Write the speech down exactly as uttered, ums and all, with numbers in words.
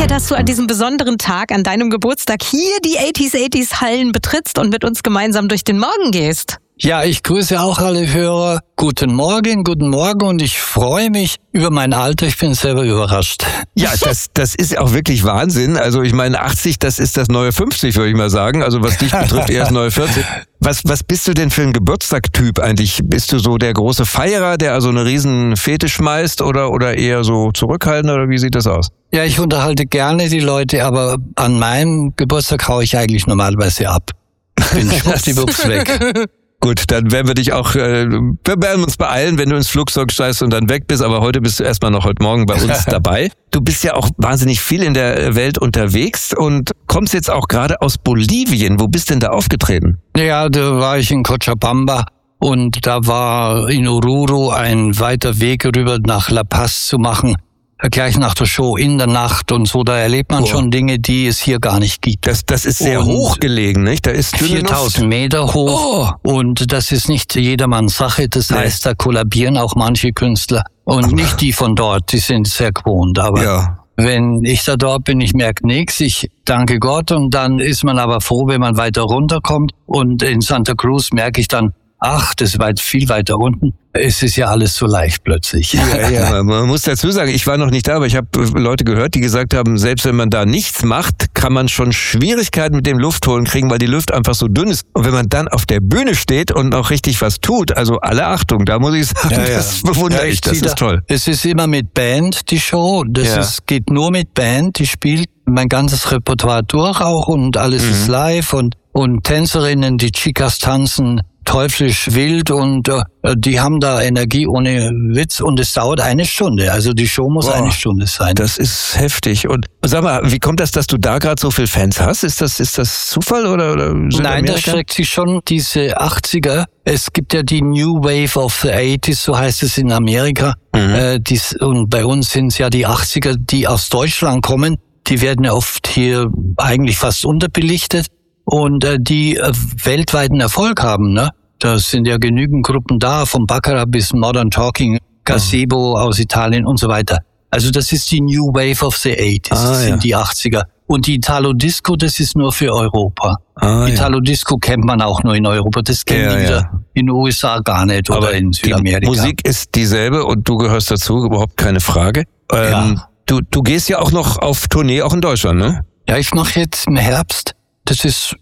Danke, dass du an diesem besonderen Tag, an deinem Geburtstag, hier die achtziger achtziger Hallen betrittst und mit uns gemeinsam durch den Morgen gehst. Ja, ich grüße auch alle Hörer. Guten Morgen, guten Morgen und ich freue mich über mein Alter. Ich bin selber überrascht. Ja, das, das ist auch wirklich Wahnsinn. Also ich meine, achtzig, das ist das neue fünfzig, würde ich mal sagen. Also was dich betrifft, eher das neue vierzig. Was, was bist du denn für ein Geburtstagtyp eigentlich? Bist du so der große Feierer, der also eine riesen Fete schmeißt oder, oder eher so zurückhaltend oder wie sieht das aus? Ja, ich unterhalte gerne die Leute, aber an meinem Geburtstag haue ich eigentlich normalerweise ab. Bin schwuppdiwupps weg. Gut, dann werden wir dich auch, äh, wir werden uns beeilen, wenn du ins Flugzeug steigst und dann weg bist, aber heute bist du erstmal noch heute Morgen bei uns dabei. Du bist ja auch wahnsinnig viel in der Welt unterwegs und kommst jetzt auch gerade aus Bolivien. Wo bist denn da aufgetreten? Ja, da war ich in Cochabamba und da war in Oruro ein weiter Weg rüber nach La Paz zu machen. Gleich nach der Show in der Nacht und so, da erlebt man oh. schon Dinge, die es hier gar nicht gibt. Das, das ist sehr und hoch gelegen, nicht? Da ist viertausend Meter hoch oh. und das ist nicht jedermanns Sache. Das Nein. heißt, da kollabieren auch manche Künstler und Ach. nicht die von dort, die sind sehr gewohnt. Aber ja. wenn ich da dort bin, ich merke nichts, ich danke Gott und dann ist man aber froh, wenn man weiter runterkommt und in Santa Cruz merke ich dann, ach, das ist weit, viel weiter unten. Es ist ja alles so leicht plötzlich. Ja, ja, man muss dazu sagen, ich war noch nicht da, aber ich habe Leute gehört, die gesagt haben, selbst wenn man da nichts macht, kann man schon Schwierigkeiten mit dem Luftholen kriegen, weil die Luft einfach so dünn ist. Und wenn man dann auf der Bühne steht und auch richtig was tut, also alle Achtung, da muss ich sagen, ja, ja. das bewundere ja, ich, das ist da, toll. Es ist immer mit Band, die Show. Das ja. ist, geht nur mit Band, die spielt mein ganzes Repertoire durch auch und alles mhm. ist live und, und Tänzerinnen, die Chicas tanzen teuflisch wild und äh, die haben da Energie ohne Witz und es dauert eine Stunde. Also die Show muss wow. eine Stunde sein. Das ist heftig. Und sag mal, wie kommt das, dass du da gerade so viel Fans hast? Ist das ist das Zufall oder, oder Nein, das streckt sich schon diese achtziger. Es gibt ja die New Wave of the eighties, so heißt es in Amerika. Mhm. Äh, dies, und bei uns sind es ja die achtziger, die aus Deutschland kommen. Die werden ja oft hier eigentlich fast unterbelichtet. Und äh, die äh, weltweiten Erfolg haben, ne? Da sind ja genügend Gruppen da, von Baccarat bis Modern Talking, Gazebo aus Italien und so weiter. Also das ist die New Wave of the eighties, ah, das sind ja. die achtziger. Und die Italo Disco, das ist nur für Europa. Ah, Italo Disco ja. kennt man auch nur in Europa, das kennen ja, die ja. in den U S A gar nicht oder aber in Südamerika. Die Musik ist dieselbe und du gehörst dazu, überhaupt keine Frage. Ähm, ja. du, du gehst ja auch noch auf Tournee, auch in Deutschland, ne? Ja, ich mache jetzt im Herbst. Das ist